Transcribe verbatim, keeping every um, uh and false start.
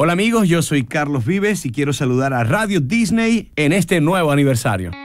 Hola amigos, yo soy Carlos Vives y quiero saludar a Radio Disney en este nuevo aniversario.